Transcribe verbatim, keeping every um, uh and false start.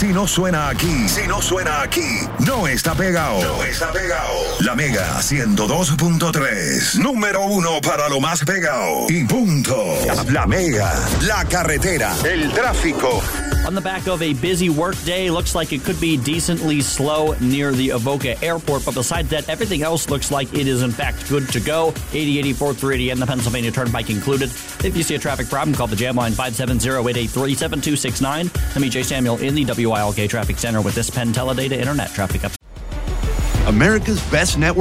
Si no suena aquí, si no suena aquí, no está pegado. No está pegado. La Mega ciento dos punto tres. Número uno para lo más pegado. Y punto. La Mega, la carretera, el tráfico. On the back of a busy work day, looks like it could be decently slow near the Avoca Airport, but besides that, everything else looks like it is in fact good to go. eighty, eighty-four, three eighty, and the Pennsylvania Turnpike included. If you see a traffic problem, call the Jam Line five seven zero, eight eight three, seven two six nine. I'm E J Samuel in the W I L K Traffic Center with this Penn Teledata Internet traffic up. America's best network.